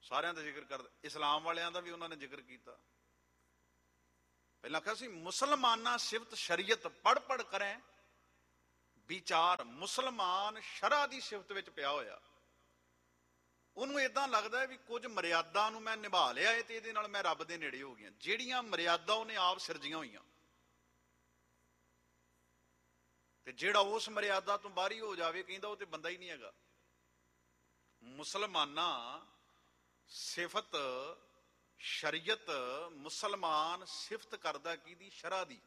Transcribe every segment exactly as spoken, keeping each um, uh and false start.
ਸਾਰਿਆਂ ਦਾ ਜ਼ਿਕਰ ਕਰਦਾ, ਇਸਲਾਮ ਵਾਲਿਆਂ ਦਾ ਵੀ ਉਹਨਾਂ ਨੇ ਜ਼ਿਕਰ ਕੀਤਾ। ਪਹਿਲਾਂ ਆਖਿਆ ਸੀ ਮੁਸਲਮਾਨਾਂ ਸਿਫਤ ਸ਼ਰੀਅਤ ਪੜ੍ਹ ਪੜ੍ਹ ਕਰੇ ਵਿਚਾਰ। ਮੁਸਲਮਾਨ ਸ਼ਰਅ ਦੀ ਸਿਫਤ ਵਿੱਚ ਪਿਆ ਹੋਇਆ, ਉਹਨੂੰ ਏਦਾਂ ਲੱਗਦਾ ਵੀ ਕੁਝ ਮਰਿਆਦਾ ਨੂੰ ਮੈਂ ਨਿਭਾ ਲਿਆ ਏ ਤੇ ਇਹਦੇ ਨਾਲ ਮੈਂ ਰੱਬ ਦੇ ਨੇੜੇ ਹੋ ਗਿਆ। ਜਿਹੜੀਆਂ ਮਰਿਆਦਾ ਉਹਨੇ ਆਪ ਸਿਰਜੀਆਂ ਹੋਈਆਂ, ਤੇ ਜਿਹੜਾ ਉਸ ਮਰਿਆਦਾ ਤੋਂ ਬਾਹਰੀ ਹੋ ਜਾਵੇ ਕਹਿੰਦਾ ਉਹ ਤੇ ਬੰਦਾ ਹੀ ਨਹੀਂ ਹੈਗਾ। ਮੁਸਲਮਾਨਾਂ ਸਿਫਤ ਸ਼ਰੀਅਤ, ਮੁਸਲਮਾਨ ਸਿਫਤ ਕਰਦਾ ਕਿਹਦੀ? ਸ਼ਰਅ ਦੀ।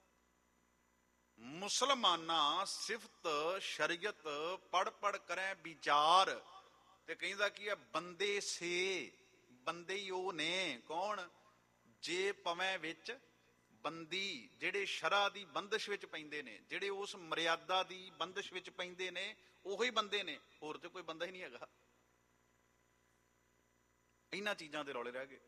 ਮੁਸਲਮਾਨਾਂ ਸਿਫਤ ਸ਼ਰੀਅਤ ਪੜ ਪੜ ਕਰੇ ਵਿਚਾਰ, ਤੇ ਕਹਿੰਦਾ ਕੀ ਹੈ? ਬੰਦੇ ਸੇ, ਬੰਦੇ ਹੀ ਉਹ ਨੇ। ਕੌਣ? ਜੇ ਪਵੇਂ ਵਿੱਚ ਬੰਦੀ, ਜਿਹੜੇ ਸ਼ਰਅ ਦੀ ਬੰਦਿਸ਼ ਵਿੱਚ ਪੈਂਦੇ ਨੇ, ਜਿਹੜੇ ਉਸ ਮਰਿਆਦਾ ਦੀ ਬੰਦਿਸ਼ ਵਿੱਚ ਪੈਂਦੇ ਨੇ, ਉਹੀ ਬੰਦੇ ਨੇ, ਹੋਰ ਤੇ ਕੋਈ ਬੰਦਾ ਹੀ ਨਹੀਂ ਹੈਗਾ। ਇਹਨਾਂ ਚੀਜ਼ਾਂ ਦੇ ਰੌਲੇ ਰਹਿ ਗਏ।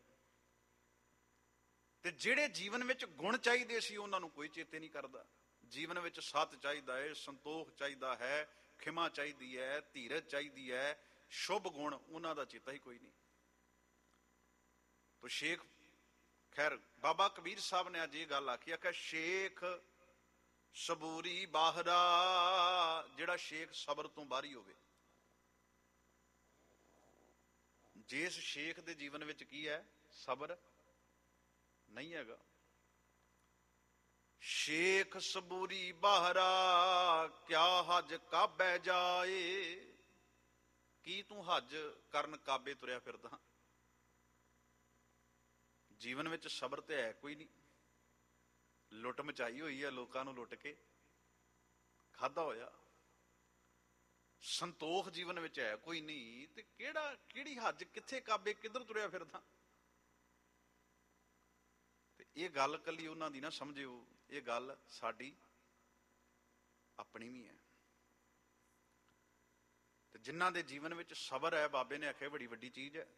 ਤੇ ਜਿਹੜੇ ਜੀਵਨ ਵਿੱਚ ਗੁਣ ਚਾਹੀਦੇ ਸੀ ਉਹਨਾਂ ਨੂੰ ਕੋਈ ਚੇਤੇ ਨਹੀਂ ਕਰਦਾ। ਜੀਵਨ ਵਿੱਚ ਸੱਤ ਚਾਹੀਦਾ ਹੈ, ਸੰਤੋਖ ਚਾਹੀਦਾ ਹੈ, ਖਿਮਾ ਚਾਹੀਦੀ ਹੈ, ਧੀਰਜ ਚਾਹੀਦੀ ਹੈ, ਸ਼ੁਭ ਗੁਣ, ਉਹਨਾਂ ਦਾ ਚੇਤਾ ਹੀ ਕੋਈ ਨਹੀਂ। ਤੋ ਸ਼ੇਖ, ਖੈਰ ਬਾਬਾ ਕਬੀਰ ਸਾਹਿਬ ਨੇ ਅੱਜ ਇਹ ਗੱਲ ਆਖੀ, ਆਖਿਆ ਸ਼ੇਖ ਸਬੂਰੀ ਬਾਹਰਾ, ਜਿਹੜਾ ਸ਼ੇਖ ਸਬਰ ਤੋਂ ਬਾਹਰੀ ਹੋਵੇ। ਜਿਸ ਸ਼ੇਖ ਦੇ ਜੀਵਨ ਵਿੱਚ ਕੀ ਹੈ? ਸਬਰ ਨਹੀਂ ਹੈਗਾ। ਸ਼ੇਖ ਸਬੂਰੀ ਬਾਹਰਾ, ਕਿਆ ਹਜ ਕਾਬੇ ਜਾਏ। ਕੀ ਤੂੰ ਹਜ ਕਰਨ ਕਾਬੇ ਤੁਰਿਆ ਫਿਰਦਾ? ਜੀਵਨ ਵਿੱਚ ਸਬਰ ਤੇ ਹੈ ਕੋਈ ਨਹੀਂ। ਲੁੱਟ ਮਚਾਈ ਹੋਈ ਹੈ, ਲੋਕਾਂ ਨੂੰ ਲੁੱਟ ਕੇ ਖਾਧਾ ਹੋਇਆ। ਸੰਤੋਖ ਜੀਵਨ ਵਿੱਚ ਹੈ ਕੋਈ ਨਹੀਂ, ਤੇ ਕਿਹੜਾ ਕਿਹੜੀ ਹੱਜ, ਕਿੱਥੇ ਕਾਬੇ, ਕਿੱਧਰ ਤੁਰਿਆ ਫਿਰਦਾ? ਤੇ ਇਹ ਗੱਲ ਕੱਲੀ ਉਹਨਾਂ ਦੀ ਨਾ ਸਮਝਿਓ, ਇਹ ਗੱਲ ਸਾਡੀ ਆਪਣੀ ਵੀ ਹੈ। ਤੇ ਜਿਨ੍ਹਾਂ ਦੇ ਜੀਵਨ ਵਿੱਚ ਸਬਰ ਹੈ, ਬਾਬੇ ਨੇ ਆਖਿਆ ਬੜੀ ਵੱਡੀ ਚੀਜ਼ ਹੈ।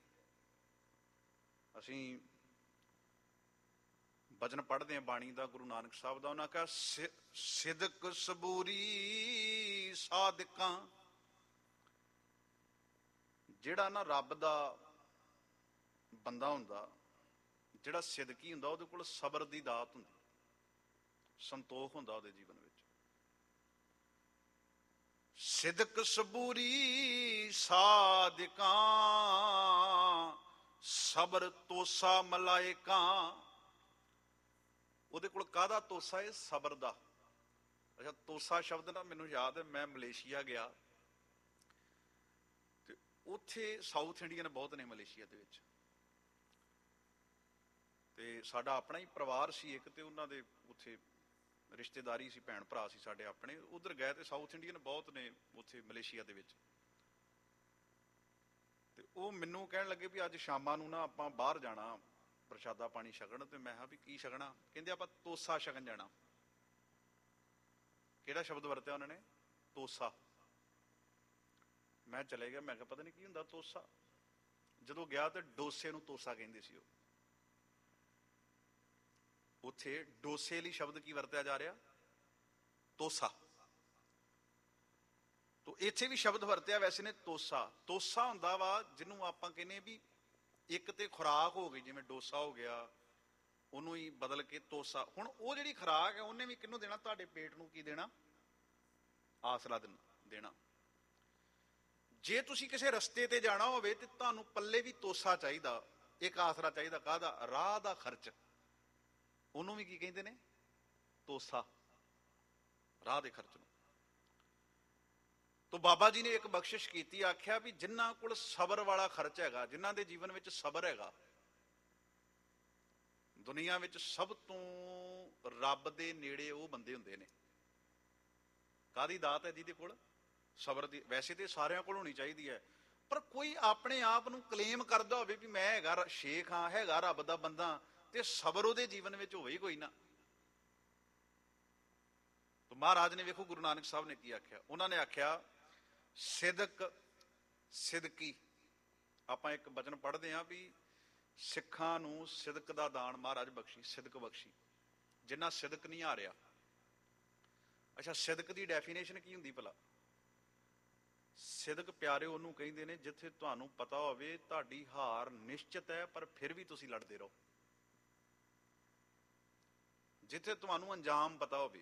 ਅਸੀਂ ਬਚਨ ਪੜ੍ਹਦੇ ਹਾਂ ਬਾਣੀ ਦਾ, ਗੁਰੂ ਨਾਨਕ ਸਾਹਿਬ ਦਾ, ਉਹਨਾਂ ਕਿਹਾ ਸਿਦਕ ਸਬੂਰੀ ਸਾਧਕਾਂ। ਜਿਹੜਾ ਨਾ ਰੱਬ ਦਾ ਬੰਦਾ ਹੁੰਦਾ, ਜਿਹੜਾ ਸਿਦਕੀ ਹੁੰਦਾ, ਉਹਦੇ ਕੋਲ ਸਬਰ ਦੀ ਦਾਤ ਹੁੰਦੀ, ਸੰਤੋਖ ਹੁੰਦਾ ਉਹਦੇ ਜੀਵਨ ਵਿੱਚ। ਸਿਦਕ ਸਬੂਰੀ ਸਾਧਕਾਂ, ਸਬਰ ਤੋਸਾ ਮਲਾਇਕਾਂ। ਉਹਦੇ ਕੋਲ ਕਾਹਦਾ ਤੋਸਾ ਹੈ? ਸਬਰ ਦਾ। ਅੱਛਾ, ਤੋਸਾ ਸ਼ਬਦ ਨਾ ਮੈਨੂੰ ਯਾਦ ਹੈ, ਮੈਂ ਮਲੇਸ਼ੀਆ ਗਿਆ ਤੇ ਉੱਥੇ ਸਾਊਥ ਇੰਡੀਅਨ ਬਹੁਤ ਨੇ ਮਲੇਸ਼ੀਆ ਦੇ ਵਿੱਚ, ਤੇ ਸਾਡਾ ਆਪਣਾ ਹੀ ਪਰਿਵਾਰ ਸੀ ਇੱਕ, ਤੇ ਉਹਨਾਂ ਦੇ ਉੱਥੇ ਰਿਸ਼ਤੇਦਾਰੀ ਸੀ, ਭੈਣ ਭਰਾ ਸੀ ਸਾਡੇ ਆਪਣੇ। ਉਧਰ ਗਏ ਤੇ ਸਾਊਥ ਇੰਡੀਅਨ ਬਹੁਤ ਨੇ ਉੱਥੇ ਮਲੇਸ਼ੀਆ ਦੇ ਵਿੱਚ। ਤੇ ਉਹ ਮੈਨੂੰ ਕਹਿਣ ਲੱਗੇ ਵੀ ਅੱਜ ਸ਼ਾਮਾਂ ਨੂੰ ਨਾ ਆਪਾਂ ਬਾਹਰ ਜਾਣਾ ਪ੍ਰਸ਼ਾਦਾ ਪਾਣੀ ਛਕਣ। ਤੇ ਮੈਂ ਕਿਹਾ ਵੀ ਕੀ ਛਕਣਾ? ਕਹਿੰਦੇ ਆਪਾਂ ਤੋਸਾ ਛਕਣ ਜਾਣਾ। ਕਿਹੜਾ ਸ਼ਬਦ ਵਰਤਿਆ ਉਹਨਾਂ ਨੇ? ਤੋਸਾ। ਮੈਂ ਚਲੇ ਗਿਆ, ਮੈਂ ਕਿਹਾ ਪਤਾ ਨਹੀਂ ਕੀ ਹੁੰਦਾ ਤੋਸਾ। ਜਦੋਂ ਗਿਆ ਤੇ ਡੋਸੇ ਨੂੰ ਤੋਸਾ ਕਹਿੰਦੇ ਸੀ ਉਹ। ਉੱਥੇ ਡੋਸੇ ਲਈ ਸ਼ਬਦ ਕੀ ਵਰਤਿਆ ਜਾ ਰਿਹਾ? ਤੋਸਾ। ਤੋ ਇੱਥੇ ਵੀ ਸ਼ਬਦ ਵਰਤਿਆ ਵੈਸੇ ਨੇ ਤੋਸਾ। ਤੋਸਾ ਹੁੰਦਾ ਵਾ ਜਿਹਨੂੰ ਆਪਾਂ ਕਹਿੰਦੇ ਵੀ ਇੱਕ ਤੇ ਖੁਰਾਕ ਹੋ ਗਈ, ਜਿਵੇਂ ਡੋਸਾ ਹੋ ਗਿਆ, ਉਹਨੂੰ ਹੀ ਬਦਲ ਕੇ ਤੋਸਾ। ਹੁਣ ਉਹ ਜਿਹੜੀ ਖੁਰਾਕ ਹੈ ਉਹਨੇ ਵੀ ਕਿਹਨੂੰ ਦੇਣਾ? ਤੁਹਾਡੇ ਪੇਟ ਨੂੰ ਕੀ ਦੇਣਾ? ਆਸਰਾ ਦੇਣਾ। ਜੇ ਤੁਸੀਂ ਕਿਸੇ ਰਸਤੇ ਤੇ ਜਾਣਾ ਹੋਵੇ ਤੇ ਤੁਹਾਨੂੰ ਪੱਲੇ ਵੀ ਤੋਸਾ ਚਾਹੀਦਾ, ਇੱਕ ਆਸਰਾ ਚਾਹੀਦਾ। ਕਾਹਦਾ? ਰਾਹ ਦਾ ਖਰਚ। ਉਹਨੂੰ ਵੀ ਕੀ ਕਹਿੰਦੇ ਨੇ? ਤੋਸਾ। ਰਾਹ ਦੇ ਖਰਚ ਨੂੰ। ਤੋ ਬਾਬਾ ਜੀ ਨੇ ਇੱਕ ਬਖਸ਼ਿਸ਼ ਕੀਤੀ, ਆਖਿਆ ਵੀ ਜਿਨ੍ਹਾਂ ਕੋਲ ਸਬਰ ਵਾਲਾ ਖਰਚ ਹੈਗਾ, ਜਿਨ੍ਹਾਂ ਦੇ ਜੀਵਨ ਵਿੱਚ ਸਬਰ ਹੈਗਾ, ਦੁਨੀਆ ਵਿੱਚ ਸਭ ਤੋਂ ਰੱਬ ਦੇ ਨੇੜੇ ਉਹ ਬੰਦੇ ਹੁੰਦੇ ਨੇ। ਕਾਹਦੀ ਦਾਤ ਹੈ? ਜਿਹਦੇ ਕੋਲ ਸਬਰ ਦੀ। ਵੈਸੇ ਤੇ ਸਾਰਿਆਂ ਕੋਲ ਹੋਣੀ ਚਾਹੀਦੀ ਹੈ, ਪਰ ਕੋਈ ਆਪਣੇ ਆਪ ਨੂੰ ਕਲੇਮ ਕਰਦਾ ਹੋਵੇ ਵੀ ਮੈਂ ਹੈਗਾ ਸ਼ੇਖ ਹਾਂ, ਹੈਗਾ ਰੱਬ ਦਾ ਬੰਦਾ, ਤੇ ਸਬਰ ਉਹਦੇ ਜੀਵਨ ਵਿੱਚ ਹੋਵੇ ਹੀ ਕੋਈ ਨਾ। ਤਾਂ ਮਹਾਰਾਜ ਨੇ ਵੇਖੋ ਗੁਰੂ ਨਾਨਕ ਸਾਹਿਬ ਨੇ ਕੀ ਆਖਿਆ। ਉਹਨਾਂ ਨੇ ਆਖਿਆ ਸਿਦਕ ਸਿਦਕੀ। ਆਪਾਂ ਇੱਕ ਬਚਨ ਪੜ੍ਹਦੇ ਹਾਂ ਵੀ ਸਿੱਖਾਂ ਨੂੰ ਸਿਦਕ ਦਾ ਦਾਨ ਮਹਾਰਾਜ ਬਖਸ਼ੀ, ਸਿਦਕ ਬਖਸ਼ੀ, ਜਿੰਨਾ ਸਿਦਕ ਨਹੀਂ ਹਾਰਿਆ। ਅੱਛਾ, ਸਿਦਕ ਦੀ ਡੈਫੀਨੇਸ਼ਨ ਕੀ ਹੁੰਦੀ ਭਲਾ? ਸਿਦਕ ਪਿਆਰੇ ਉਹਨੂੰ ਕਹਿੰਦੇ ਨੇ ਜਿੱਥੇ ਤੁਹਾਨੂੰ ਪਤਾ ਹੋਵੇ ਤੁਹਾਡੀ ਹਾਰ ਨਿਸ਼ਚਿਤ ਹੈ, ਪਰ ਫਿਰ ਵੀ ਤੁਸੀਂ ਲੜਦੇ ਰਹੋ। ਜਿੱਥੇ ਤੁਹਾਨੂੰ ਅੰਜਾਮ ਪਤਾ ਹੋਵੇ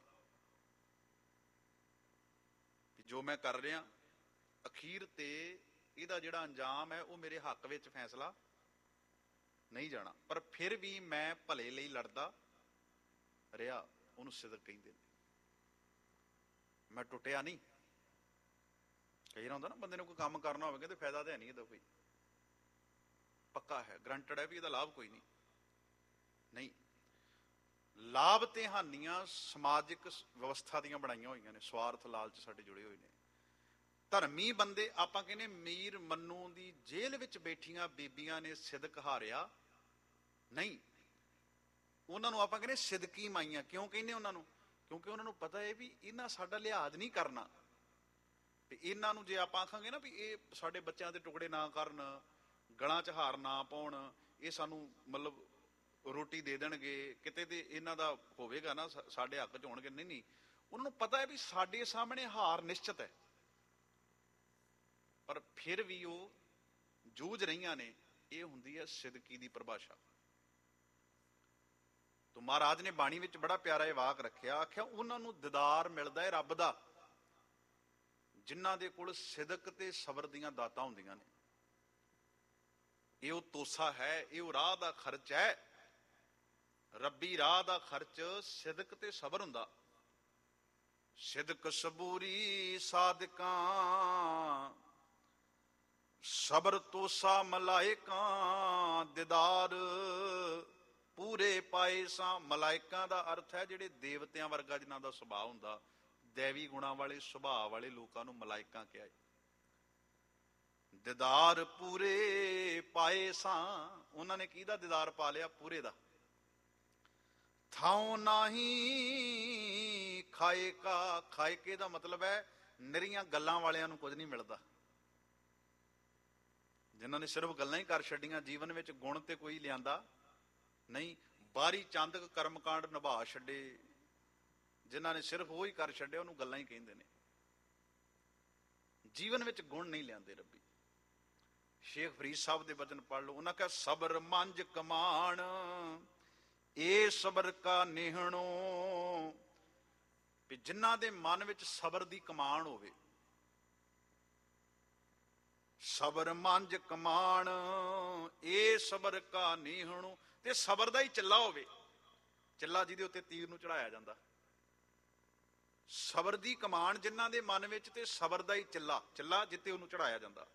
ਕਿ ਜੋ ਮੈਂ ਕਰ ਰਿਹਾ ਅਖੀਰ ਤੇ ਇਹਦਾ ਜਿਹੜਾ ਅੰਜਾਮ ਹੈ ਉਹ ਮੇਰੇ ਹੱਕ ਵਿੱਚ ਫੈਸਲਾ ਨਹੀਂ ਜਾਣਾ, ਪਰ ਫਿਰ ਵੀ ਮੈਂ ਭਲੇ ਲਈ ਲੜਦਾ ਰਿਹਾ, ਉਹਨੂੰ ਸਿਦਕ ਕਹਿੰਦੇ ਨੇ। ਮੈਂ ਟੁੱਟਿਆ ਨਹੀਂ। ਕਈ ਵਾਰ ਹੁੰਦਾ ਨਾ ਬੰਦੇ ਨੂੰ ਕੋਈ ਕੰਮ ਕਰਨਾ ਹੋਵੇ ਤੇ ਫਾਇਦਾ ਤਾਂ ਹੈ ਨਹੀਂ ਇਹਦਾ, ਕੋਈ ਪੱਕਾ ਹੈ, ਗਰੰਟਡ ਹੈ ਵੀ ਇਹਦਾ ਲਾਭ ਕੋਈ ਨਹੀਂ। ਨਹੀਂ, ਲਾਭ ਤੇ ਹਾਨੀਆਂ ਸਮਾਜਿਕ ਵਿਵਸਥਾ ਦੀਆਂ ਬਣਾਈਆਂ ਹੋਈਆਂ ਨੇ, ਸਵਾਰਥ ਲਾਲਚ ਸਾਡੇ ਜੁੜੇ ਹੋਏ ਨੇ। ਧਰਮੀ ਬੰਦੇ ਆਪਾਂ ਕਹਿੰਦੇ ਮੀਰ ਮੰਨੂ ਦੀ ਜੇਲ੍ਹ ਵਿੱਚ ਬੈਠੀਆਂ ਬੀਬੀਆਂ ਨੇ ਸਿਦਕ ਹਾਰਿਆ ਨਹੀਂ, ਉਹਨਾਂ ਨੂੰ ਆਪਾਂ ਕਹਿੰਦੇ ਸਿਦਕੀ ਮਾਈਆਂ। ਕਿਉਂ ਕਹਿੰਦੇ ਉਹਨਾਂ ਨੂੰ? ਕਿਉਂਕਿ ਉਹਨਾਂ ਨੂੰ ਪਤਾ ਹੈ ਵੀ ਇਹਨਾਂ ਸਾਡਾ ਲਿਹਾਜ਼ ਨਹੀਂ ਕਰਨਾ, ਤੇ ਇਹਨਾਂ ਨੂੰ ਜੇ ਆਪਾਂ ਆਖਾਂਗੇ ਨਾ ਵੀ ਇਹ ਸਾਡੇ ਬੱਚਿਆਂ ਦੇ ਟੁਕੜੇ ਨਾ ਕਰਨ, ਗਲਾਂ 'ਚ ਹਾਰ ਨਾ ਪਾਉਣ, ਇਹ ਸਾਨੂੰ ਮਤਲਬ ਰੋਟੀ ਦੇ ਦੇਣਗੇ, ਕਿਤੇ ਤੇ ਇਹਨਾਂ ਦਾ ਹੋਵੇਗਾ ਨਾ ਸਾਡੇ ਹੱਕ 'ਚ ਹੋਣਗੇ। ਨਹੀਂ ਨਹੀਂ, ਉਹਨਾਂ ਨੂੰ ਪਤਾ ਹੈ ਵੀ ਸਾਡੇ ਸਾਹਮਣੇ ਹਾਰ ਨਿਸ਼ਚਿਤ ਹੈ, ਪਰ ਫਿਰ ਵੀ ਉਹ ਜੂਝ ਰਹੀਆਂ ਨੇ। ਇਹ ਹੁੰਦੀ ਹੈ ਸਿਦਕੀ ਦੀ ਪਰਿਭਾਸ਼ਾ। ਤੋ ਮਹਾਰਾਜ ਨੇ ਬਾਣੀ ਵਿੱਚ ਬੜਾ ਪਿਆਰਾ ਇਹ ਵਾਕ ਰੱਖਿਆ, ਆਖਿਆ ਉਹਨਾਂ ਨੂੰ ਦੀਦਾਰ ਮਿਲਦਾ ਹੈ ਰੱਬ ਦਾ ਜਿਨ੍ਹਾਂ ਦੇ ਕੋਲ ਸਿਦਕ ਤੇ ਸਬਰ ਦੀਆਂ ਦਾਤਾਂ ਹੁੰਦੀਆਂ ਨੇ। ਇਹ ਉਹ ਤੋਸਾ ਹੈ, ਇਹ ਉਹ ਰਾਹ ਦਾ ਖਰਚ ਹੈ। ਰੱਬੀ ਰਾਹ ਦਾ ਖਰਚ ਸਿਦਕ ਤੇ ਸਬਰ ਹੁੰਦਾ। ਸਿਦਕ ਸਬੂਰੀ ਸਾਦਕਾਂ ਸਬਰ ਤੋਸਾ ਮਲਾਇਕਾਂ ਦੀਦਾਰ ਪੂਰੇ ਪਾਏ ਸਾਂ। ਮਲਾਇਕਾਂ ਦਾ ਅਰਥ ਹੈ ਜਿਹੜੇ ਦੇਵਤਿਆਂ ਵਰਗਾ ਜਿਨ੍ਹਾਂ ਦਾ ਸੁਭਾਅ ਹੁੰਦਾ, ਦੇਵੀ ਗੁਣਾਂ ਵਾਲੇ ਸੁਭਾਅ ਵਾਲੇ ਲੋਕਾਂ ਨੂੰ ਮਲਾਇਕਾਂ ਕਿਹਾ। ਦੀਦਾਰ ਪੂਰੇ ਪਾਏ ਸਾਂ, ਉਹਨਾਂ ਨੇ ਕਿਹਦਾ ਦੀਦਾਰ ਪਾ ਲਿਆ? ਪੂਰੇ ਦਾ। ਥਾਉ ਨਾਹੀ ਖਾਏ ਕਾ, ਖਾਏ ਕੇ ਦਾ ਮਤਲਬ ਹੈ ਨਿਰੀਆਂ ਗੱਲਾਂ ਵਾਲਿਆਂ ਨੂੰ ਕੁਝ ਨਹੀਂ ਮਿਲਦਾ। ਜਿਨ੍ਹਾਂ ਨੇ ਸਿਰਫ ਗੱਲਾਂ ਹੀ ਕਰ ਛੱਡੀਆਂ, ਜੀਵਨ ਵਿੱਚ ਗੁਣ ਤੇ ਕੋਈ ਲਿਆਂਦਾ ਨਹੀਂ, ਬਾਹਰੀ ਚੰਦਕ ਕਰਮਕਾਂਡ ਨਿਭਾ ਛੱਡੇ, ਜਿਨ੍ਹਾਂ ਨੇ ਸਿਰਫ ਉਹ ਹੀ ਕਰ ਛੱਡਿਆ, ਉਹਨੂੰ ਗੱਲਾਂ ਹੀ ਕਹਿੰਦੇ ਨੇ। ਜੀਵਨ ਵਿੱਚ ਗੁਣ ਨਹੀਂ ਲਿਆਂਦੇ ਰੱਬੀ। ਸ਼ੇਖ ਫਰੀਦ ਸਾਹਿਬ ਦੇ ਬਚਨ ਪੜ੍ਹ ਲਓ, ਉਹਨਾਂ ਕਿਹਾ ਸਬਰ ਮੰਜ ਕਮਾਣ ਏ ਸਬਰ ਕਾ ਨਿਹਣੋ, ਵੀ ਜਿਨ੍ਹਾਂ ਦੇ ਮਨ ਵਿੱਚ ਸਬਰ ਦੀ ਕਮਾਣ ਹੋਵੇ। ਸਬਰ ਮੰਜ ਕਮਾਣ ਏ ਸਬਰ ਕਾ ਨਿਹਣੋ, ਤੇ ਸਬਰ ਦਾ ਹੀ ਚੱਲਾ ਹੋਵੇ, ਚੱਲਾ ਜਿਹਦੇ ਉੱਤੇ ਤੀਰ ਨੂੰ ਚੜਾਇਆ ਜਾਂਦਾ। ਸਬਰ ਦੀ ਕਮਾਨ ਜਿਨ੍ਹਾਂ ਦੇ ਮਨ ਵਿੱਚ, ਤੇ ਸਬਰ ਦਾ ਹੀ ਚੱਲਾ, ਚੱਲਾ ਜਿੱਤੇ ਉਹਨੂੰ ਚੜਾਇਆ ਜਾਂਦਾ।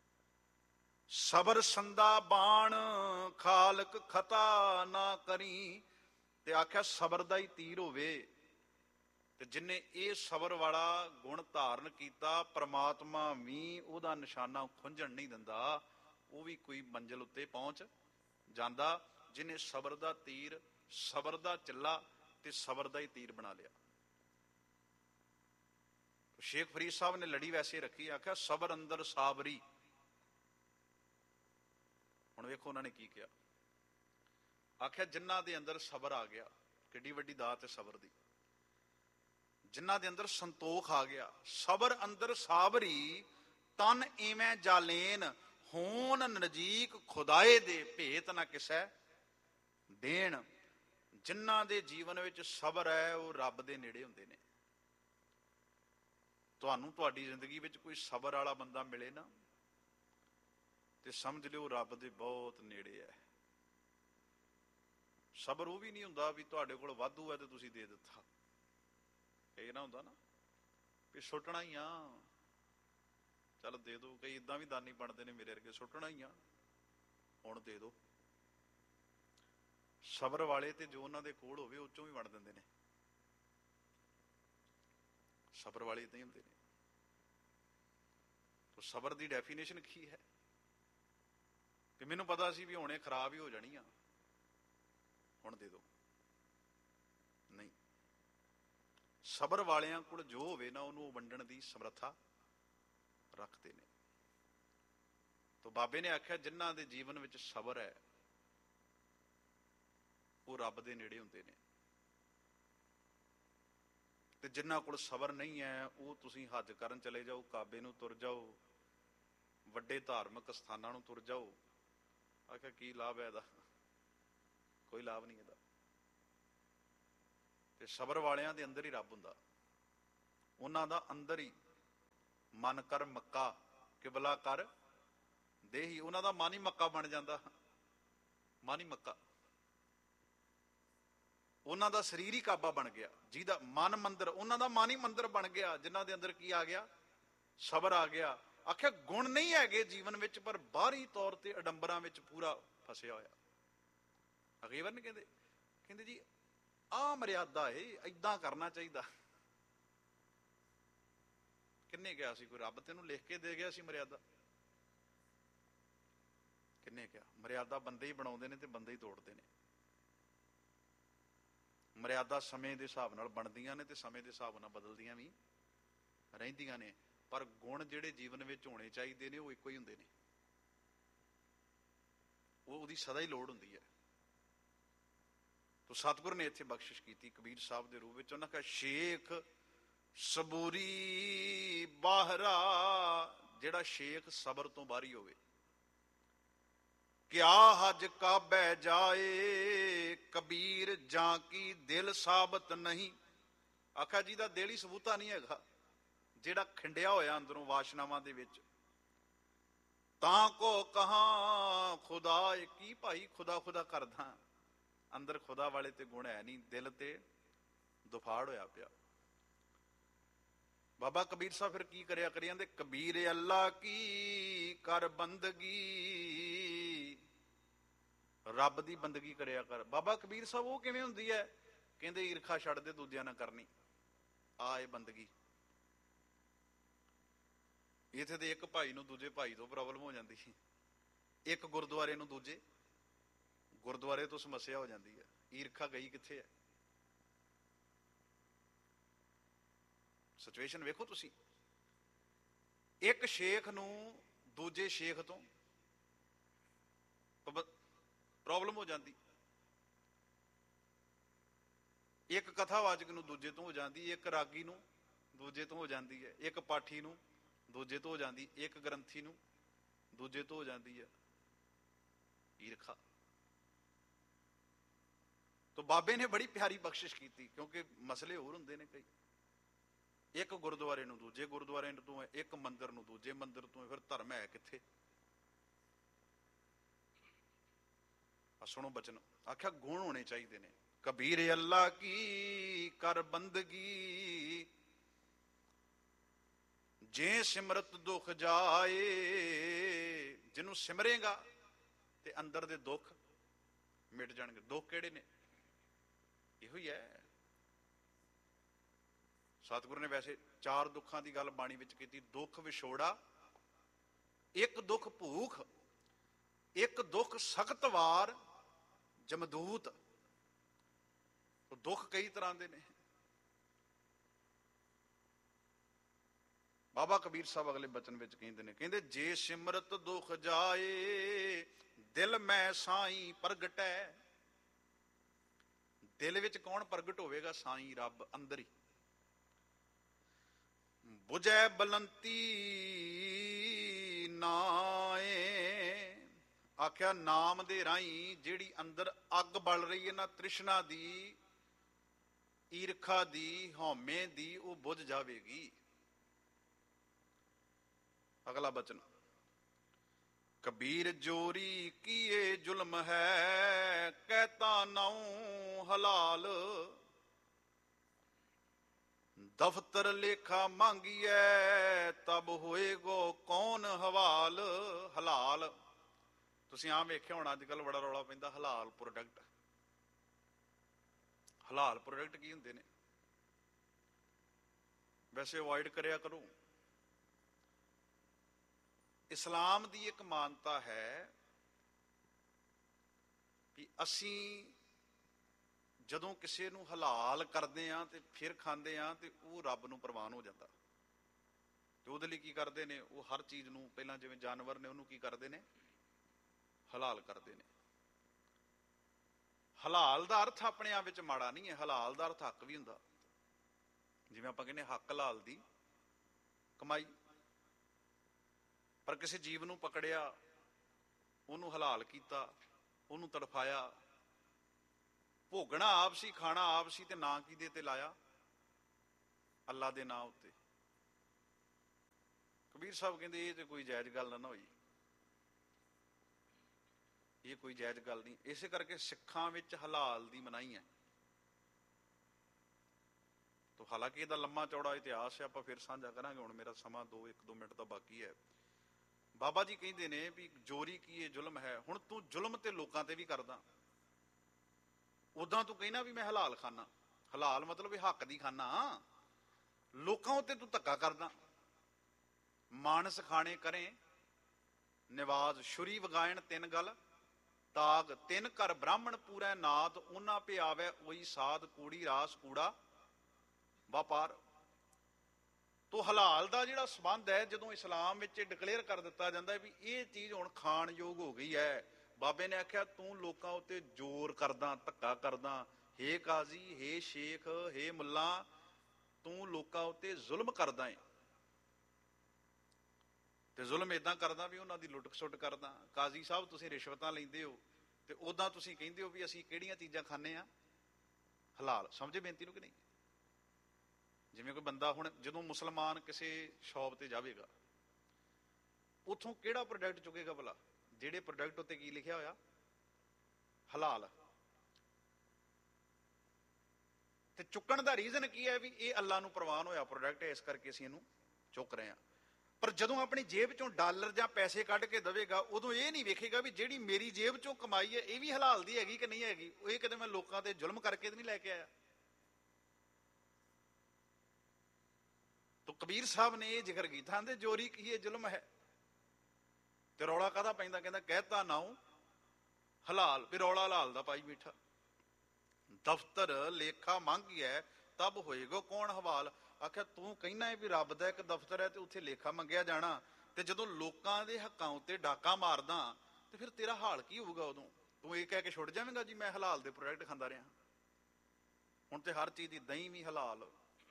ਸਬਰ ਸੰਦਾ ਬਾਣ ਖਾਲਕ ਖਤਾ ਨਾ ਕਰੀ, ਤੇ ਆਖਿਆ ਸਬਰ ਦਾ ਹੀ ਤੀਰ ਹੋਵੇ। ਤੇ ਜਿਨੇ ਇਹ ਸਬਰ ਵਾਲਾ ਗੁਣ ਧਾਰਨ ਕੀਤਾ, ਪ੍ਰਮਾਤਮਾ ਵੀ ਉਹਦਾ ਨਿਸ਼ਾਨਾ ਖੁੰਝਣ ਨਹੀਂ ਦਿੰਦਾ, ਉਹ ਵੀ ਕੋਈ ਮੰਜ਼ਿਲ ਉੱਤੇ ਪਹੁੰਚ ਜਾਂਦਾ। ਜਿਹਨੇ ਸਬਰ ਦਾ ਤੀਰ, ਸਬਰ ਦਾ ਚੱਲਾ ਤੇ ਸਬਰ ਦਾ ਹੀ ਤੀਰ ਬਣਾ ਲਿਆ। ਸ਼ੇਖ ਫਰੀਦ ਸਾਹਿਬ ਨੇ ਲੜੀ ਵੈਸੇ ਰੱਖੀ, ਆਖਿਆ ਸਬਰ ਅੰਦਰ ਸਾਬਰੀ। ਹੁਣ ਵੇਖੋ ਉਹਨਾਂ ਨੇ ਕੀ ਕਿਹਾ, ਆਖਿਆ ਜਿਨ੍ਹਾਂ ਦੇ ਅੰਦਰ ਸਬਰ ਆ ਗਿਆ, ਕਿੱਡੀ ਵੱਡੀ ਦਾਤ ਹੈ ਸਬਰ ਦੀ। ਜਿਨ੍ਹਾਂ ਦੇ ਅੰਦਰ ਸੰਤੋਖ ਆ ਗਿਆ, ਸਬਰ ਅੰਦਰ ਸਾਬਰੀ ਤਨ ਇਵੇਂ ਜਾਲੇਨ ਹੋਣ ਨਜ਼ੀਕ ਖੁਦਾਏ ਦੇ ਭੇਤ ਨਾ ਕਿਸੈ ਦੇਣ। ਜਿਨ੍ਹਾਂ ਦੇ ਜੀਵਨ ਵਿੱਚ ਸਬਰ ਹੈ ਉਹ ਰੱਬ ਦੇ ਨੇੜੇ ਹੁੰਦੇ ਨੇ। ਤੁਹਾਨੂੰ ਤੁਹਾਡੀ ਜ਼ਿੰਦਗੀ ਵਿੱਚ ਕੋਈ ਸਬਰ ਵਾਲਾ ਬੰਦਾ ਮਿਲੇ ਨਾ, ਤੇ ਸਮਝ ਲਿਓ ਰੱਬ ਦੇ ਬਹੁਤ ਨੇੜੇ ਹੈ। ਸਬਰ ਉਹ ਵੀ ਨਹੀਂ ਹੁੰਦਾ ਵੀ ਤੁਹਾਡੇ ਕੋਲ ਵਾਧੂ ਹੈ ਤੇ ਤੁਸੀਂ ਦੇ ਦਿੱਤਾ। ਇਹ ਨਾ ਹੁੰਦਾ ਨਾ ਵੀ ਸੁੱਟਣਾ ਹੀ ਆ, ਚੱਲ ਦੇ ਦੋ। ਕਈ ਏਦਾਂ ਵੀ ਦਾਨੀ ਬਣਦੇ ਨੇ ਮੇਰੇ ਵਰਗੇ, ਸੁੱਟਣਾ ਹੀ ਆ ਹੁਣ ਦੇ ਦੋ। ਸਬਰ ਵਾਲੇ ਤੇ ਜੋ ਉਹਨਾਂ ਦੇ ਕੋਲ ਹੋਵੇ ਉਹ ਚੋਂ ਵੀ ਵੰਡ ਦਿੰਦੇ ਨੇ। ਸਬਰ ਵਾਲੇ ਏਦਾਂ ਹੀ ਹੁੰਦੇ ਨੇ। ਤਾਂ ਸਬਰ ਦੀ ਡੈਫੀਨੇਸ਼ਨ ਕੀ ਹੈ? ਕਿ ਮੈਨੂੰ ਪਤਾ ਸੀ ਵੀ ਹੁਣੇ ਖਰਾਬ ਹੀ ਹੋ ਜਾਣੀ ਆ, ਹੁਣ ਦੇ ਦੋ। ਨਹੀਂ, ਸਬਰ ਵਾਲਿਆਂ ਕੋਲ ਜੋ ਹੋਵੇ ਨਾ ਉਹਨੂੰ ਵੰਡਣ ਦੀ ਸਮਰੱਥਾ ਰੱਖਦੇ ਨੇ। ਤਾਂ ਬਾਬੇ ਨੇ ਆਖਿਆ ਜਿਨ੍ਹਾਂ ਦੇ ਜੀਵਨ ਵਿੱਚ ਸਬਰ ਹੈ ਉਹ ਰੱਬ ਦੇ ਨੇੜੇ ਹੁੰਦੇ ਨੇ। ਤੇ ਜਿਨ੍ਹਾਂ ਕੋਲ ਸਬਰ ਨਹੀਂ ਹੈ ਉਹ ਤੁਸੀਂ ਹੱਜ ਕਰਨ ਚਲੇ ਜਾਓ, ਕਾਬੇ ਨੂੰ ਤੁਰ ਜਾਓ, ਵੱਡੇ ਧਾਰਮਿਕ ਸਥਾਨਾਂ ਨੂੰ ਤੁਰ ਜਾਓ। ਆਖਿਆ ਕੀ ਲਾਭ ਹੈ ਇਹਦਾ? ਕੋਈ ਲਾਭ ਨਹੀਂ ਇਹਦਾ। ਤੇ ਸਬਰ ਵਾਲਿਆਂ ਦੇ ਅੰਦਰ ਹੀ ਰੱਬ ਹੁੰਦਾ, ਉਹਨਾਂ ਦਾ ਅੰਦਰ ਹੀ ਮਨ ਕਰ ਮੱਕਾ ਕਿਬਲਾ ਕਰ ਦੇਹੀ, ਉਹਨਾਂ ਦਾ ਮਨ ਹੀ ਮੱਕਾ ਬਣ ਜਾਂਦਾ, ਮਨ ਹੀ ਮੱਕਾ, ਉਹਨਾਂ ਦਾ ਸਰੀਰ ਹੀ ਕਾਬਾ ਬਣ ਗਿਆ, ਜਿਹਦਾ ਮਨ ਮੰਦਰ, ਉਹਨਾਂ ਦਾ ਮਨ ਹੀ ਮੰਦਰ ਬਣ ਗਿਆ, ਜਿਨ੍ਹਾਂ ਦੇ ਅੰਦਰ ਕੀ ਆ ਗਿਆ? ਸਬਰ ਆ ਗਿਆ। ਆਖਿਆ ਗੁਣ ਨਹੀਂ ਹੈਗੇ ਜੀਵਨ ਵਿੱਚ, ਪਰ ਬਾਹਰੀ ਤੌਰ ਤੇ ਅਡੰਬਰਾਂ ਵਿੱਚ ਪੂਰਾ ਫਸਿਆ ਹੋਇਆ। ਅਗੇਵਰ ਨੇ ਕਹਿੰਦੇ ਕਹਿੰਦੇ ਜੀ ਆਹ ਮਰਿਆਦਾ ਏ, ਏਦਾਂ ਕਰਨਾ ਚਾਹੀਦਾ। ਕਿੰਨੇ ਕਿਹਾ ਸੀ? ਕੋਈ ਰੱਬ ਤੈਨੂੰ ਲਿਖ ਕੇ ਦੇ ਗਿਆ ਸੀ ਮਰਿਆਦਾ? ਕਿੰਨੇ ਕਿਹਾ? ਮਰਿਆਦਾ ਬੰਦੇ ਹੀ ਬਣਾਉਂਦੇ ਨੇ ਤੇ ਬੰਦੇ ਹੀ ਤੋੜਦੇ ਨੇ। ਮਰਿਆਦਾ ਸਮੇਂ ਦੇ ਹਿਸਾਬ ਨਾਲ ਬਣਦੀਆਂ ਨੇ ਤੇ ਸਮੇਂ ਦੇ ਹਿਸਾਬ ਨਾਲ ਬਦਲਦੀਆਂ ਵੀ ਰਹਿੰਦੀਆਂ ਨੇ, ਪਰ ਗੁਣ ਜਿਹੜੇ ਜੀਵਨ ਵਿੱਚ ਹੋਣੇ ਚਾਹੀਦੇ ਨੇ ਉਹ ਇੱਕੋ ਹੀ ਹੁੰਦੇ ਨੇ, ਉਹ ਉਹਦੀ ਸਦਾ ਹੀ ਲੋੜ ਹੁੰਦੀ ਹੈ। ਤੋ ਸਤਿਗੁਰ ਨੇ ਇੱਥੇ ਬਖਸ਼ਿਸ਼ ਕੀਤੀ ਕਬੀਰ ਸਾਹਿਬ ਦੇ ਰੂਪ ਵਿੱਚ। ਉਹਨਾਂ ਕਿਹਾ ਸ਼ੇਖ ਸਬੂਰੀ ਬਾਹਰਾ, ਜਿਹੜਾ ਸ਼ੇਖ ਸਬਰ ਤੋਂ ਬਾਹਰੀ ਹੋਵੇ। ਕਿਆ ਹਜ ਕਾਬੈ ਜਾਏ ਕਬੀਰ ਜਾਂ ਕੀ ਦਿਲ ਸਾਬਤ ਨਹੀਂ। ਆਖਿਆ ਜਿਹਦਾ ਦਿਲ ਹੀ ਸਬੂਤਾ ਨਹੀਂ ਹੈਗਾ, ਜਿਹੜਾ ਖਿੰਡਿਆ ਹੋਇਆ ਅੰਦਰੋਂ ਵਾਸ਼ਨਾਵਾਂ ਦੇ ਵਿੱਚ, ਤਾਂ ਕੋ ਕਹਾਂ ਖੁਦਾ, ਕੀ ਭਾਈ ਖੁਦਾ ਖੁਦਾ ਕਰਦਾ, ਅੰਦਰ ਖੁਦਾ ਵਾਲੇ ਤੇ ਗੁਣ ਹੈ ਨਹੀਂ, ਦਿਲ ਤੇ ਦੁਫਾੜ ਹੋਇਆ ਪਿਆ। ਬਾਬਾ ਕਬੀਰ ਸਾਹਿਬ ਫਿਰ ਕੀ ਕਰਿਆ ਕਰੀ ਜਾਂਦੇ? ਕਬੀਰ ਅੱਲਾ ਕੀ ਕਰ ਬੰਦਗੀ, ਰੱਬ ਦੀ ਬੰਦਗੀ ਕਰਿਆ ਕਰ। ਬਾਬਾ ਕਬੀਰ ਸਾਹਿਬ ਉਹ ਕਿਵੇਂ ਹੁੰਦੀ ਹੈ? ਕਹਿੰਦੇ ਈਰਖਾ ਛੱਡ ਦੇ, ਦੂਜਿਆਂ ਨਾਲ ਕਰਨੀ, ਆ ਇਹ ਬੰਦਗੀ। ਇੱਥੇ ਦੇ ਇੱਕ ਭਾਈ ਨੂੰ ਦੂਜੇ ਭਾਈ ਤੋਂ ਪ੍ਰੋਬਲਮ ਹੋ ਜਾਂਦੀ ਸੀ, ਇੱਕ ਗੁਰਦੁਆਰੇ ਨੂੰ ਦੂਜੇ ਗੁਰਦੁਆਰੇ ਤੋਂ ਸਮੱਸਿਆ ਹੋ ਜਾਂਦੀ ਹੈ। ਈਰਖਾ ਗਈ ਕਿੱਥੇ ਹੈ? ਸਿਚੁਏਸ਼ਨ ਵੇਖੋ ਤੁਸੀਂ, ਇੱਕ ਸ਼ੇਖ ਨੂੰ ਦੂਜੇ ਸ਼ੇਖ ਤੋਂ ਪ੍ਰੋਬਲਮ ਹੋ ਜਾਂਦੀ, ਇੱਕ ਕਥਾਵਾਚਕ ਨੂੰ ਦੂਜੇ ਤੋਂ ਹੋ ਜਾਂਦੀ, ਇੱਕ ਰਾਗੀ ਨੂੰ ਦੂਜੇ ਤੋਂ ਹੋ ਜਾਂਦੀ ਹੈ, ਇੱਕ ਪਾਠੀ ਨੂੰ ਦੂਜੇ ਤੋਂ ਹੋ ਜਾਂਦੀ, ਇੱਕ ਗ੍ਰੰਥੀ ਨੂੰ ਦੂਜੇ ਤੋਂ ਹੋ ਜਾਂਦੀ ਹੈ। ਈਰਖਾ। ਤਾਂ ਬਾਬੇ ਨੇ ਬੜੀ ਪਿਆਰੀ ਬਖਸ਼ਿਸ਼ ਕੀਤੀ, ਕਿਉਂਕਿ ਮਸਲੇ ਹੋਰ ਹੁੰਦੇ ਨੇ ਕਈ। ਇੱਕ ਗੁਰਦੁਆਰੇ ਨੂੰ ਦੂਜੇ ਗੁਰਦੁਆਰੇ ਤੋਂ, ਇੱਕ ਮੰਦਿਰ ਨੂੰ ਦੂਜੇ ਮੰਦਿਰ ਤੋਂ, ਫਿਰ ਧਰਮ ਹੈ ਕਿੱਥੇ? ਸੁਣੋ ਬਚਨ। ਆਖਿਆ ਗੁਣ ਹੋਣੇ ਚਾਹੀਦੇ ਨੇ। ਕਬੀਰ ਅੱਲਾ ਕੀ ਕਰ ਬੰਦਗੀ, ਜੇ ਸਿਮਰਤ ਦੁੱਖ ਜਾਏ। ਜਿਹਨੂੰ ਸਿਮਰੇਗਾ ਤੇ ਅੰਦਰ ਦੇ ਦੁੱਖ ਮਿਟ ਜਾਣਗੇ। ਦੁੱਖ ਕਿਹੜੇ ਨੇ? ਇਹੋ ਹੀ ਹੈ। ਸਤਿਗੁਰੂ ਨੇ ਵੈਸੇ ਚਾਰ ਦੁੱਖਾਂ ਦੀ ਗੱਲ ਬਾਣੀ ਵਿੱਚ ਕੀਤੀ। ਦੁੱਖ ਵਿਛੋੜਾ, ਇੱਕ ਦੁੱਖ ਭੂਖ, ਇੱਕ ਦੁੱਖ ਸਖਤ ਵਾਰ ਜਮਦੂਤ। ਦੁੱਖ ਕਈ ਤਰ੍ਹਾਂ ਦੇ ਨੇ। ਬਾਬਾ ਕਬੀਰ ਸਾਹਿਬ ਅਗਲੇ ਬਚਨ ਵਿੱਚ ਕਹਿੰਦੇ ਨੇ, ਕਹਿੰਦੇ ਜੇ ਸਿਮਰਤ ਦੁੱਖ ਜਾਏ ਦਿਲ ਮੈਂ ਸਾਈਂ ਪ੍ਰਗਟੈ। ਦਿਲ ਵਿੱਚ ਕੌਣ ਪ੍ਰਗਟ ਹੋਵੇਗਾ? ਸਾਈਂ ਰੱਬ ਅੰਦਰ ਹੀ। ਬੁਝੈ ਬਲੰਤੀ ਨਾਏ। ਆਖਿਆ ਨਾਮ ਦੇ ਰਾਹੀਂ ਜਿਹੜੀ ਅੰਦਰ ਅੱਗ ਬਲ ਰਹੀ ਹੈ ਨਾ, ਤ੍ਰਿਸ਼ਨਾ ਦੀ, ਈਰਖਾ ਦੀ, ਹਉਮੈ ਦੀ, ਉਹ ਬੁਝ ਜਾਵੇਗੀ। ਅਗਲਾ ਬਚਨ। ਕਬੀਰ ਜੋਰੀ ਕੀਏ ਜ਼ੁਲਮ ਹੈ, ਕਹਿਤਾ ਨਾਉ ਹਲਾਲ। ਦਫ਼ਤਰ ਲੇਖਾ ਮੰਗੀਐ, ਤਬ ਹੋਏਗੋ ਕੌਣ ਹਵਾਲ। ਹਲਾਲ ਤੁਸੀਂ ਆਮ ਵੇਖਿਆ ਹੋਣਾ, ਅੱਜ ਕੱਲ ਬੜਾ ਰੌਲਾ ਪੈਂਦਾ ਹਲਾਲ ਪ੍ਰੋਡਕਟ। ਹਲਾਲ ਪ੍ਰੋਡਕਟ ਕੀ ਹੁੰਦੇ ਨੇ? ਵੈਸੇ ਅਵੋਇਡ ਕਰਿਆ ਕਰੋ। ਇਸਲਾਮ ਦੀ ਇੱਕ ਮਾਨਤਾ ਹੈ ਕਿ ਅਸੀਂ ਜਦੋਂ ਕਿਸੇ ਨੂੰ ਹਲਾਲ ਕਰਦੇ ਆ ਤੇ ਫਿਰ ਖਾਂਦੇ ਆ ਤੇ ਉਹ ਰੱਬ ਨੂੰ ਪ੍ਰਵਾਨ ਹੋ ਜਾਂਦਾ। ਤੇ ਉਹਦੇ ਲਈ ਕੀ ਕਰਦੇ ਨੇ? ਉਹ ਹਰ ਚੀਜ਼ ਨੂੰ ਪਹਿਲਾਂ, ਜਿਵੇਂ ਜਾਨਵਰ ਨੇ, ਉਹਨੂੰ ਕੀ ਕਰਦੇ ਨੇ? ਹਲਾਲ ਕਰਦੇ ਨੇ। ਹਲਾਲ ਦਾ ਅਰਥ ਆਪਣੇ ਆਪ ਵਿੱਚ ਮਾੜਾ ਨਹੀਂ ਹੈ। ਹਲਾਲ ਦਾ ਅਰਥ ਹੱਕ ਵੀ ਹੁੰਦਾ। ਜਿਵੇਂ ਆਪਾਂ ਕਹਿੰਦੇ ਹੱਕ ਹਲਾਲ ਦੀ ਕਮਾਈ। ਪਰ ਕਿਸੇ ਜੀਵ ਨੂੰ ਪਕੜਿਆ, ਉਹਨੂੰ ਹਲਾਲ ਕੀਤਾ, ਉਹਨੂੰ ਤੜਫਾਇਆ, ਭੋਗਣਾ ਆਪ ਸੀ, ਖਾਣਾ ਆਪ ਸੀ, ਤੇ ਨਾਂ ਕਿਹਦੇ ਤੇ ਲਾਇਆ? ਅੱਲਾ ਦੇ ਨਾਂ ਉੱਤੇ। ਕਬੀਰ ਸਾਹਿਬ ਕਹਿੰਦੇ ਇਹ ਤੇ ਕੋਈ ਜਾਇਜ਼ ਗੱਲ ਨਾ ਹੋਈ, ਇਹ ਕੋਈ ਜਾਇਜ਼ ਗੱਲ ਨਹੀਂ। ਇਸੇ ਕਰਕੇ ਸਿੱਖਾਂ ਵਿੱਚ ਹਲਾਲ ਦੀ ਮਨਾਹੀ ਹੈ। ਤੋ ਹਾਲਾਂਕਿ ਇਹਦਾ ਲੰਮਾ ਚੌੜਾ ਇਤਿਹਾਸ ਹੈ, ਆਪਾਂ ਫਿਰ ਸਾਂਝਾ ਕਰਾਂਗੇ। ਹੁਣ ਮੇਰਾ ਸਮਾਂ ਦੋ ਇੱਕ ਦੋ ਮਿੰਟ ਤਾਂ ਬਾਕੀ ਹੈ। ਬਾਬਾ ਜੀ ਕਹਿੰਦੇ ਨੇ ਵੀ ਚੋਰੀ ਕੀ ਇਹ ਜ਼ੁਲਮ ਹੈ। ਹੁਣ ਤੂੰ ਜ਼ੁਲਮ ਤੇ ਲੋਕਾਂ ਤੇ ਵੀ ਕਰਦਾ, ਉਦਾਂ ਤੂੰ ਕਹਿਣਾ ਵੀ ਮੈਂ ਹਲਾਲ ਖਾਨਾ। ਹਲਾਲ ਮਤਲਬ ਇਹ ਹੱਕ ਦੀ ਖਾਨਾ, ਲੋਕਾਂ ਉੱਤੇ ਤੂੰ ਧੱਕਾ ਕਰਦਾ। ਮਾਨਸ ਖਾਣੇ ਕਰੇ ਨਿਵਾਜ਼, ਛੁਰੀ ਵਗਾਇਣ ਤਿੰਨ ਗਲ ਤਾਗ, ਤਿੰਨ ਘਰ ਬ੍ਰਾਹਮਣ ਪੂਰੈ ਨਾਦ, ਉਹਨਾਂ ਪੇ ਆਵੇ ਉਹੀ ਸਾਧ, ਕੂੜੀ ਰਾਸ ਕੂੜਾ ਵਪਾਰ। ਤੋ ਹਲਾਲ ਦਾ ਜਿਹੜਾ ਸੰਬੰਧ ਹੈ, ਜਦੋਂ ਇਸਲਾਮ ਵਿੱਚ ਡਿਕਲੇਅਰ ਕਰ ਦਿੱਤਾ ਜਾਂਦਾ ਵੀ ਇਹ ਚੀਜ਼ ਹੁਣ ਖਾਣ ਯੋਗ ਹੋ ਗਈ ਹੈ, ਬਾਬੇ ਨੇ ਆਖਿਆ ਤੂੰ ਲੋਕਾਂ ਉੱਤੇ ਜ਼ੋਰ ਕਰਦਾ, ਧੱਕਾ ਕਰਦਾ। ਹੇ ਕਾਜ਼ੀ, ਹੇ ਸ਼ੇਖ, ਹੇ ਮੁੱਲਾ, ਤੂੰ ਲੋਕਾਂ ਉੱਤੇ ਜ਼ੁਲਮ ਕਰਦਾ ਹੈ। ਤੇ ਜ਼ੁਲਮ ਏਦਾਂ ਕਰਦਾ ਵੀ ਉਹਨਾਂ ਦੀ ਲੁੱਟ ਖਸੁੱਟ ਕਰਦਾ। ਕਾਜ਼ੀ ਸਾਹਿਬ ਤੁਸੀਂ ਰਿਸ਼ਵਤਾਂ ਲੈਂਦੇ ਹੋ, ਤੇ ਉਦਾਂ ਤੁਸੀਂ ਕਹਿੰਦੇ ਹੋ ਵੀ ਅਸੀਂ ਕਿਹੜੀਆਂ ਚੀਜ਼ਾਂ ਖਾਂਦੇ ਆ? ਹਲਾਲ। ਸਮਝੇ ਬੇਨਤੀ ਨੂੰ ਕਿ ਨਹੀਂ? ਜਿਵੇਂ ਕੋਈ ਬੰਦਾ ਹੁਣ ਜਦੋਂ ਮੁਸਲਮਾਨ ਕਿਸੇ ਸ਼ੌਪ ਤੇ ਜਾਵੇਗਾ, ਉਥੋਂ ਕਿਹੜਾ ਪ੍ਰੋਡਕਟ ਚੁੱਕੇਗਾ ਭਲਾ? ਜਿਹੜੇ ਪ੍ਰੋਡਕਟ ਉੱਤੇ ਕੀ ਲਿਖਿਆ ਹੋਇਆ? ਹਲਾਲ। ਤੇ ਚੁੱਕਣ ਦਾ ਰੀਜ਼ਨ ਕੀ ਹੈ? ਵੀ ਇਹ ਅੱਲਾ ਨੂੰ ਪ੍ਰਵਾਨ ਹੋਇਆ ਪ੍ਰੋਡਕਟ ਹੈ, ਇਸ ਕਰਕੇ ਅਸੀਂ ਇਹਨੂੰ ਚੁੱਕ ਰਹੇ ਹਾਂ। ਪਰ ਜਦੋਂ ਆਪਣੀ ਜੇਬ ਚੋਂ ਡਾਲਰ ਜਾਂ ਪੈਸੇ ਕੱਢ ਕੇ ਦੇਵੇਗਾ, ਉਦੋਂ ਇਹ ਨਹੀਂ ਵੇਖੇਗਾ ਵੀ ਜਿਹੜੀ ਮੇਰੀ ਜੇਬ ਚੋਂ ਕਮਾਈ ਹੈ ਇਹ ਵੀ ਹਲਾਲ ਦੀ ਹੈਗੀ ਕਿ ਨਹੀਂ ਹੈਗੀ। ਇਹ ਕਿਤੇ ਮੈਂ ਲੋਕਾਂ ਤੇ ਜ਼ੁਲਮ ਕਰਕੇ ਤਾਂ ਨਹੀਂ ਲੈ ਕੇ ਆਇਆ। ਤਾਂ ਕਬੀਰ ਸਾਹਿਬ ਨੇ ਇਹ ਜ਼ਿਕਰ ਕੀਤਾ, ਕਹਿੰਦੇ ਚੋਰੀ ਕੀ ਇਹ ਜ਼ੁਲਮ ਹੈ। ਤੇ ਰੌਲਾ ਕਾਹਦਾ ਪੈਂਦਾ? ਕਹਿੰਦਾ ਕਹਿਤਾ ਨਾਉ ਹਲਾਲ, ਵੀ ਰੌਲਾ ਹਲਾਲ ਦਾ ਪਾਈ ਬੈਠਾ। ਦਫ਼ਤਰ ਲੇਖਾ ਮੰਗਿਆ ਤਬ ਹੋਏਗਾ ਕੌਣ ਹਵਾਲ। ਆਖਿਆ ਤੂੰ ਕਹਿਣਾ ਵੀ ਰੱਬ ਦਾ ਇੱਕ ਦਫ਼ਤਰ ਹੈ ਤੇ ਉੱਥੇ ਲੇਖਾ ਮੰਗਿਆ ਜਾਣਾ, ਤੇ ਜਦੋਂ ਲੋਕਾਂ ਦੇ ਹੱਕਾਂ ਉੱਤੇ ਡਾਕਾ ਮਾਰਦਾ ਤੇ ਫਿਰ ਤੇਰਾ ਹਾਲ ਕੀ ਹੋਊਗਾ? ਉਦੋਂ ਤੂੰ ਇਹ ਕਹਿ ਕੇ ਛੁੱਟ ਜਾਵੇਂਗਾ ਜੀ ਮੈਂ ਹਲਾਲ ਦੇ ਪ੍ਰੋਡਕਟ ਖਾਂਦਾ ਰਿਹਾ। ਹੁਣ ਤੇ ਹਰ ਚੀਜ਼ ਦੀ ਦਹੀਂ ਵੀ ਹਲਾਲ,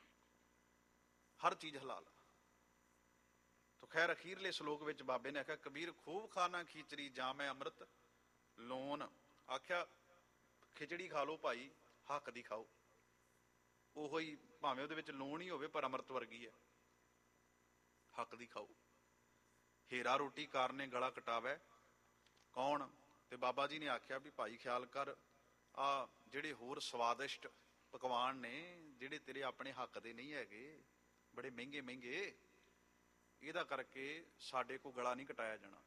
ਹਰ ਚੀਜ਼ ਹਲਾਲ। ਤੋ ਖੈਰ ਅਖੀਰਲੇ ਸ਼ਲੋਕ ਵਿੱਚ ਬਾਬੇ ਨੇ ਆਖਿਆ ਕਬੀਰ ਖੂਬ ਖਾਣਾ ਖੀਚੜੀ ਜਾਮੈ ਅੰਮ੍ਰਿਤ ਲੋਨ। ਆਖਿਆ ਖਿਚੜੀ ਖਾ ਲਓ ਭਾਈ, ਹੱਕ ਦੀ ਖਾਓ। ਉਹੋ ਹੀ ਭਾਵੇਂ ਉਹਦੇ ਵਿੱਚ ਲੂਣ ਹੀ ਹੋਵੇ ਪਰ ਅੰਮ੍ਰਿਤ ਵਰਗੀ ਹੈ, ਹੱਕ ਦੀ ਖਾਓ। ਹੀਰਾ ਰੋਟੀ ਕਾਰਨੇ ਗਲਾ ਕਟਾਵੇ ਕੌਣ। ਤੇ ਬਾਬਾ ਜੀ ਨੇ ਆਖਿਆ ਵੀ ਭਾਈ ਖਿਆਲ ਕਰ, ਆ ਜਿਹੜੇ ਹੋਰ ਸਵਾਦਿਸ਼ਟ ਪਕਵਾਨ ਨੇ ਜਿਹੜੇ ਤੇਰੇ ਆਪਣੇ ਹੱਕ ਦੇ ਨਹੀਂ ਹੈਗੇ, ਬੜੇ ਮਹਿੰਗੇ ਮਹਿੰਗੇ, ਇਹਦਾ ਕਰਕੇ ਸਾਡੇ ਕੋਲ ਗਲਾ ਨਹੀਂ ਕਟਾਇਆ ਜਾਣਾ।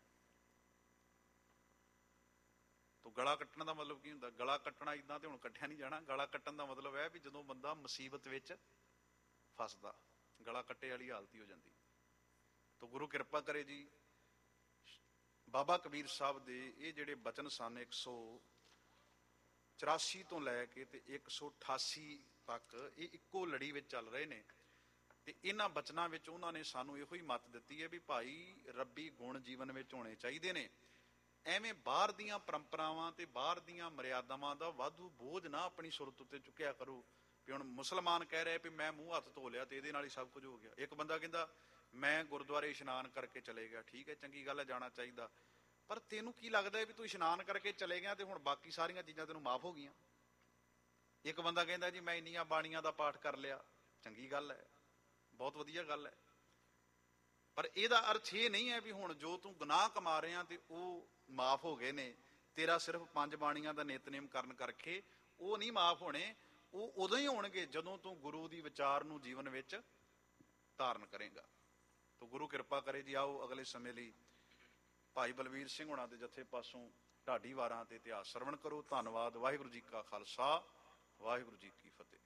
ਤੋ ਗਲਾ ਕੱਟਣ ਦਾ ਮਤਲਬ ਕੀ ਹੁੰਦਾ? ਗਲਾ ਕੱਟਣਾ ਇਦਾਂ ਤੇ ਹੁਣ ਕੱਟਿਆ ਨਹੀਂ ਜਾਣਾ। ਗਲਾ ਕੱਟਣ ਦਾ ਮਤਲਬ ਹੈ ਵੀ ਜਦੋਂ ਬੰਦਾ ਮੁਸੀਬਤ ਵਿੱਚ ਫਸਦਾ, ਗਲਾ ਕੱਟੇ ਵਾਲੀ ਹਾਲਤ ਹੀ ਹੋ ਜਾਂਦੀ। ਤੋ ਗੁਰੂ ਕਿਰਪਾ ਕਰੇ ਜੀ, ਬਾਬਾ ਕਬੀਰ ਸਾਹਿਬ ਦੇ ਇਹ ਜਿਹੜੇ ਬਚਨ ਸਨ ਇੱਕ ਸੌ ਚੁਰਾਸੀ ਤੋਂ ਲੈ ਕੇ ਤੇ ਇੱਕ ਸੌ ਅਠਾਸੀ ਤੱਕ, ਇਹ ਇੱਕੋ ਲੜੀ ਵਿੱਚ ਚੱਲ ਰਹੇ ਨੇ। ਤੇ ਇਹਨਾਂ ਬਚਨਾਂ ਵਿੱਚ ਉਹਨਾਂ ਨੇ ਸਾਨੂੰ ਇਹੋ ਹੀ ਮੱਤ ਦਿੱਤੀ ਹੈ ਵੀ ਭਾਈ ਰੱਬੀ ਗੁਣ ਜੀਵਨ ਵਿੱਚ ਹੋਣੇ ਚਾਹੀਦੇ ਨੇ। ਐਵੇਂ ਬਾਹਰ ਦੀਆਂ ਪਰੰਪਰਾਵਾਂ ਤੇ ਬਾਹਰ ਦੀਆਂ ਮਰਿਆਦਾਵਾਂ ਦਾ ਵਾਧੂ ਬੋਝ ਨਾ ਆਪਣੀ ਸੁਰਤ ਉੱਤੇ ਚੁੱਕਿਆ ਕਰੋ। ਵੀ ਹੁਣ ਮੁਸਲਮਾਨ ਕਹਿ ਰਹੇ ਵੀ ਮੈਂ ਮੂੰਹ ਹੱਥ ਧੋ ਲਿਆ ਤੇ ਇਹਦੇ ਨਾਲ ਹੀ ਸਭ ਕੁਝ ਹੋ ਗਿਆ। ਇੱਕ ਬੰਦਾ ਕਹਿੰਦਾ ਮੈਂ ਗੁਰਦੁਆਰੇ ਇਸ਼ਨਾਨ ਕਰਕੇ ਚਲੇ ਗਿਆ, ਠੀਕ ਹੈ, ਚੰਗੀ ਗੱਲ ਹੈ, ਜਾਣਾ ਚਾਹੀਦਾ। ਪਰ ਤੈਨੂੰ ਕੀ ਲੱਗਦਾ ਵੀ ਤੂੰ ਇਸ਼ਨਾਨ ਕਰਕੇ ਚਲੇ ਗਿਆ ਤੇ ਹੁਣ ਬਾਕੀ ਸਾਰੀਆਂ ਚੀਜ਼ਾਂ ਤੈਨੂੰ ਮਾਫ ਹੋ ਗਈਆਂ? ਇੱਕ ਬੰਦਾ ਕਹਿੰਦਾ ਜੀ ਮੈਂ ਇੰਨੀਆਂ ਬਾਣੀਆਂ ਦਾ ਪਾਠ ਕਰ ਲਿਆ, ਚੰਗੀ ਗੱਲ ਹੈ, ਬਹੁਤ ਵਧੀਆ ਗੱਲ ਹੈ, ਪਰ ਇਹਦਾ ਅਰਥ ਇਹ ਨਹੀਂ ਹੈ ਵੀ ਹੁਣ ਜੋ ਤੂੰ ਗੁਨਾਹ ਕਮਾ ਰਿਹਾ ਤੇ ਉਹ ਮਾਫ ਹੋ ਗਏ ਨੇ। ਤੇਰਾ ਸਿਰਫ ਪੰਜ ਬਾਣੀਆਂ ਦਾ ਨਿਤਨੇਮ ਕਰਨ ਕਰਕੇ ਉਹ ਨਹੀਂ ਮਾਫ ਹੋਣੇ, ਉਹ ਉਦੋਂ ਹੀ ਹੋਣਗੇ ਜਦੋਂ ਤੂੰ ਗੁਰੂ ਦੀ ਵਿਚਾਰ ਨੂੰ ਜੀਵਨ ਵਿੱਚ ਧਾਰਨ ਕਰੇਗਾ। ਤੋ ਗੁਰੂ ਕਿਰਪਾ ਕਰੇ ਜੀ। ਆਓ ਅਗਲੇ ਸਮੇਂ ਲਈ ਭਾਈ ਬਲਵੀਰ ਸਿੰਘ ਹੋਣਾ ਦੇ ਜਥੇ ਪਾਸੋਂ ਢਾਡੀ ਵਾਰਾਂ ਤੇ ਇਤਿਹਾਸ ਸਰਵਣ ਕਰੋ। ਧੰਨਵਾਦ। ਵਾਹਿਗੁਰੂ ਜੀ ਕਾ ਖਾਲਸਾ, ਵਾਹਿਗੁਰੂ ਜੀ ਕੀ ਫਤਿਹ।